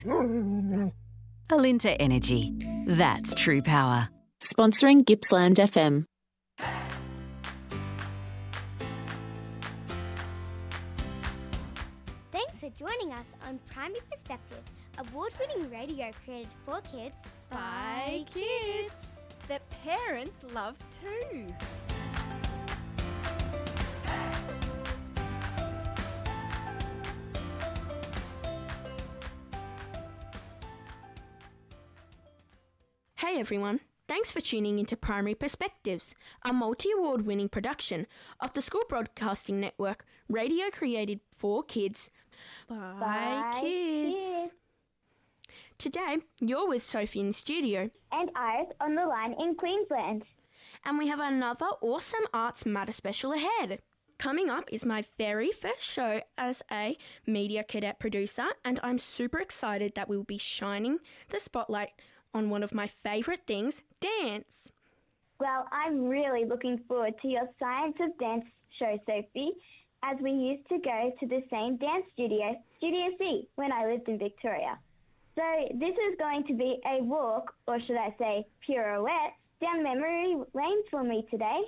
Alinta Energy. That's true power. Sponsoring Gippsland FM. Thanks for joining us on Primary Perspectives, award-winning radio created for kids by kids that parents love too. Hey everyone, thanks for tuning into Primary Perspectives, a multi-award winning production of the School Broadcasting Network, radio created for kids by kids. Today, you're with Sophie in the studio. And Iris on the line in Queensland. And we have another awesome Arts Matter special ahead. Coming up is my very first show as a media cadet producer, and I'm super excited that we'll be shining the spotlight on one of my favourite things, dance. Well, I'm really looking forward to your Science of Dance show, Sophie, as we used to go to the same dance studio, Studio C, when I lived in Victoria. So this is going to be a walk, or should I say pirouette, down memory lane for me today.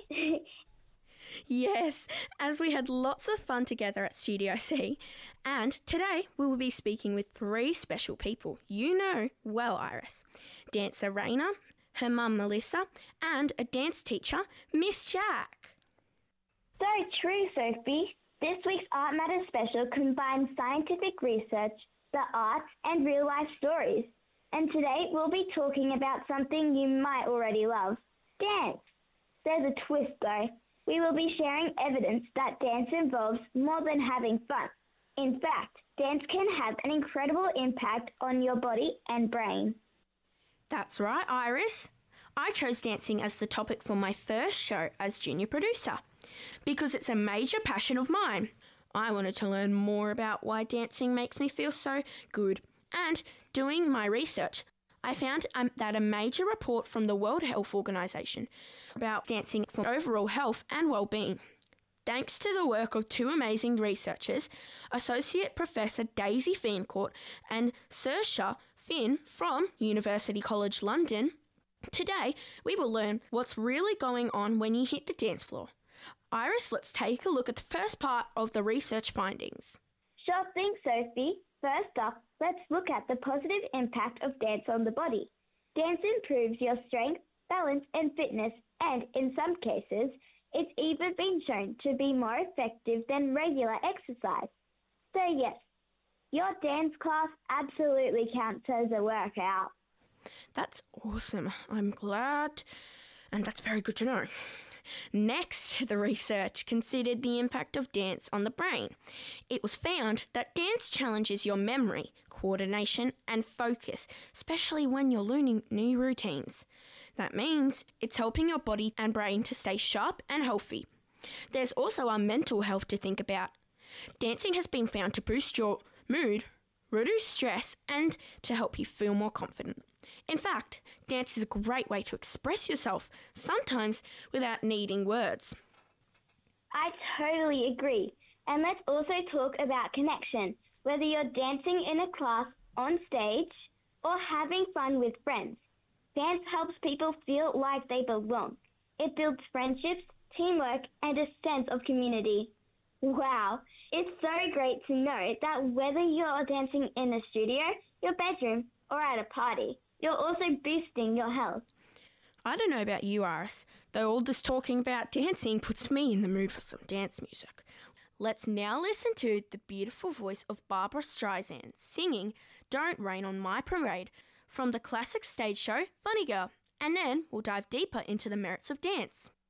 Yes, as we had lots of fun together at Studio C. And today we will be speaking with three special people you know well, Iris. Dancer Raina, her mum Melissa, and a dance teacher, Miss Jack. So true, Sophie. This week's Art Matters special combines scientific research, the arts, and real-life stories. And today we'll be talking about something you might already love, dance. There's a twist though. We will be sharing evidence that dance involves more than having fun. In fact, dance can have an incredible impact on your body and brain. That's right, Iris. I chose dancing as the topic for my first show as junior producer because it's a major passion of mine. I wanted to learn more about why dancing makes me feel so good. And doing my research, I found that a major report from the World Health Organization about dancing for overall health and well-being. Thanks to the work of two amazing researchers, Associate Professor Daisy Fiancourt and Saoirse Finn from University College London, today we will learn what's really going on when you hit the dance floor. Iris, let's take a look at the first part of the research findings. Sure thing, Sophie. First up, let's look at the positive impact of dance on the body. Dance improves your strength, balance and fitness, and in some cases, it's even been shown to be more effective than regular exercise. So yes, your dance class absolutely counts as a workout. That's awesome. I'm glad, and that's very good to know. Next, the research considered the impact of dance on the brain. It was found that dance challenges your memory, coordination and focus, especially when you're learning new routines. That means it's helping your body and brain to stay sharp and healthy. There's also our mental health to think about. Dancing has been found to boost your mood, reduce stress, and to help you feel more confident. In fact, dance is a great way to express yourself, sometimes without needing words. I totally agree. And let's also talk about connection, whether you're dancing in a class, on stage, or having fun with friends. Dance helps people feel like they belong. It builds friendships, teamwork, and a sense of community. Wow, it's so great to know that whether you're dancing in a studio, your bedroom, or at a party, you're also boosting your health. I don't know about you, Iris, though all this talking about dancing puts me in the mood for some dance music. Let's now listen to the beautiful voice of Barbra Streisand singing Don't Rain on My Parade from the classic stage show Funny Girl, and then we'll dive deeper into the merits of dance.